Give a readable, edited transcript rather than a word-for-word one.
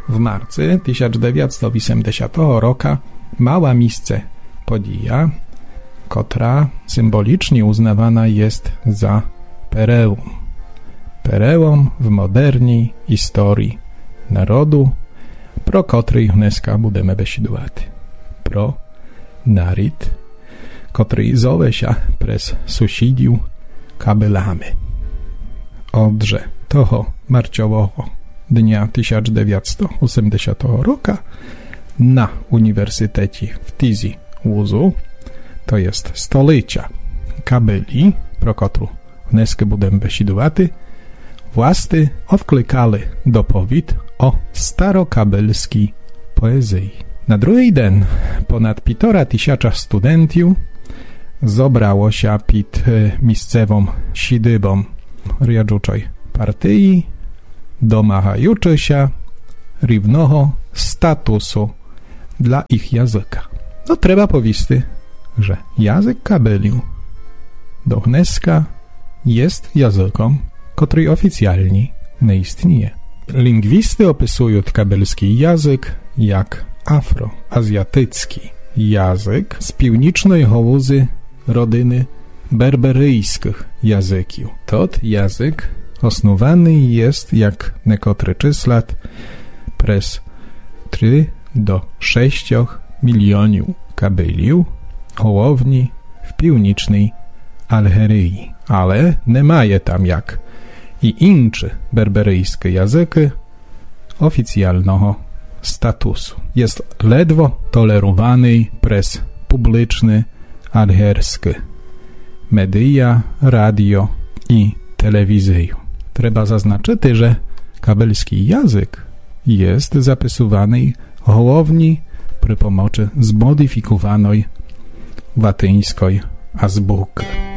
W marcu 1980 roku mała miejsce podija, która symbolicznie uznawana jest za perełom w modernej historii narodu, pro której UNESCO budeme besidувати. Pro naród, który zowe się przez sąsiedów kabelami. Odrze toho marcowego dnia 1980 roku na Uniwersytecie w Tizi Wuzu, to jest stolica kabeli, pro którą UNESCO budeme besidувати, władzy odklikali dopowiedź o starokabelskiej poezji. Na drugi dzień ponad 1500 studentów zebrało się przed miejscową siedzibą riadżuczej partii, domagajuczy się równego statusu dla ich języka. No trzeba powiedzieć, że język kabeliu do UNESCO jest językiem, który oficjalnie nie istnieje. Lingwisty opisują kabelski język jak afroazjatycki język z północnej hołuzy rodziny berberyjskich języków. Ten język osnowany jest, jak niektóre czysła, przez 3 do 6 milionów kabeliów hołowni w północnej Algerii. Ale nie ma je tam jak i inne berberyjskie języki oficjalnego statusu. Jest ledwo tolerowany przez publiczny algierskie media, radio i telewizję. Trzeba zaznaczyć, że kabelski język jest zapisywany głównie przy pomocy zmodyfikowanej łatyńskiej azbuki.